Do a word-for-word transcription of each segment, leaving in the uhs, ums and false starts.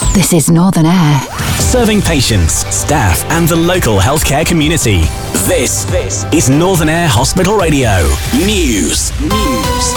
This is Northern Air. Serving patients, staff and the local healthcare community. This, this is Northern Air Hospital Radio. News. News.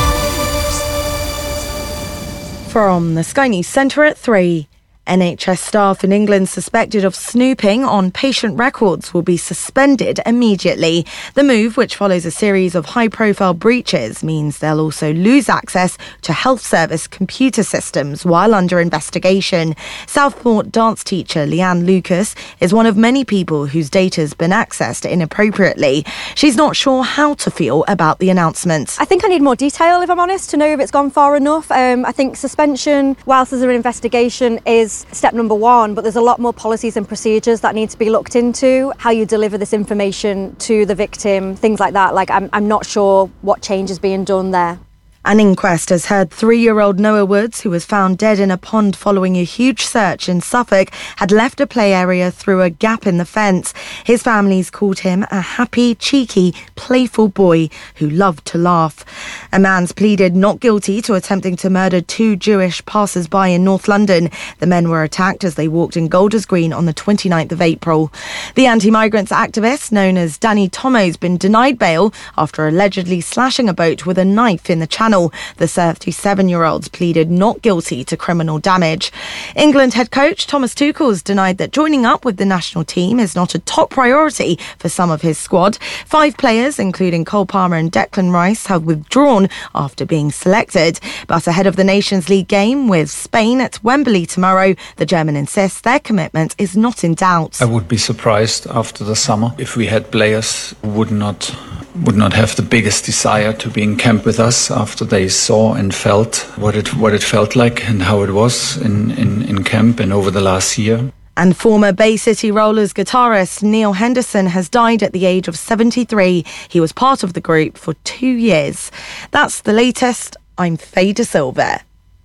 From the Sky News Centre at three. N H S staff in England suspected of snooping on patient records will be suspended immediately. The move, which follows a series of high-profile breaches, means they'll also lose access to health service computer systems while under investigation. Southport dance teacher Leanne Lucas is one of many people whose data's been accessed inappropriately. She's not sure how to feel about the announcement. I think I need more detail, if I'm honest, to know if it's gone far enough. Um, I think suspension, whilst there's an investigation, is step number one, but there's a lot more policies and procedures that need to be looked into. How you deliver this information to the victim, things like that. Like, I'm, I'm not sure what change is being done there. An inquest has heard three-year-old Noah Woods, who was found dead in a pond following a huge search in Suffolk, had left a play area through a gap in the fence. His family's called him a happy, cheeky, playful boy who loved to laugh. A man's pleaded not guilty to attempting to murder two Jewish passers-by in North London. The men were attacked as they walked in Golders Green on the twenty-ninth of April. The anti-migrants activist, known as Danny Tomo's been denied bail after allegedly slashing a boat with a knife in the Channel. The thirty-seven-year-olds pleaded not guilty to criminal damage. England head coach Thomas Tuchel's denied that joining up with the national team is not a top priority for some of his squad. Five players, including Cole Palmer and Declan Rice, have withdrawn after being selected. But ahead of the Nations League game with Spain at Wembley tomorrow, the German insists their commitment is not in doubt. I would be surprised after the summer if we had players who would not would not have the biggest desire to be in camp with us after they saw and felt what it what it felt like and how it was in, in, in camp and over the last year. And former Bay City Rollers guitarist Neil Henderson has died at the age of seventy-three. He was part of the group for two years. That's the latest. I'm Faye De Silva.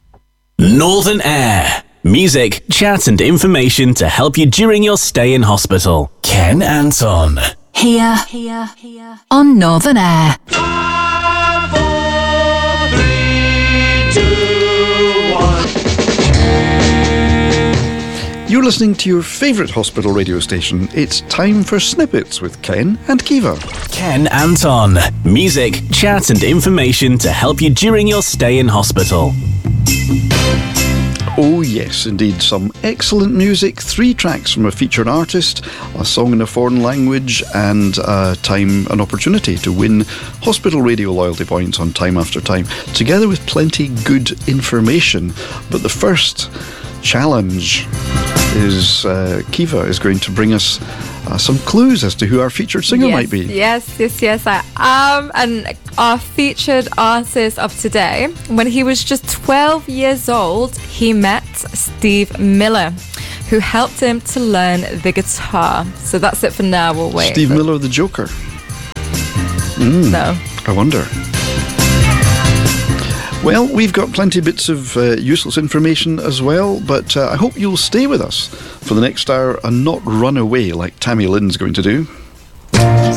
Northern Air. Music, chat and information to help you during your stay in hospital. Ken Anton. Here, here, here on Northern Air. Five, four, three, two, one. You're listening to your favourite hospital radio station. It's time for Snippets with Ken and Kiva. Ken Anton. Music, chat and information to help you during your stay in hospital. Oh yes, indeed. Some excellent music, three tracks from a featured artist, a song in a foreign language, and uh, time an opportunity to win hospital radio loyalty points on Time After Time, together with plenty good information. But the first challenge is uh, Kiva is going to bring us uh, some clues as to who our featured singer yes, might be. Yes, yes, yes, I am. And our featured artist of today, when he was just twelve years old, he met Steve Miller, who helped him to learn the guitar. So that's it for now. We'll wait. Steve Miller, the Joker. Mm, no. I wonder. Well, we've got plenty of bits of uh, useless information as well, but uh, I hope you'll stay with us for the next hour and not run away like Tammy Lynn's going to do.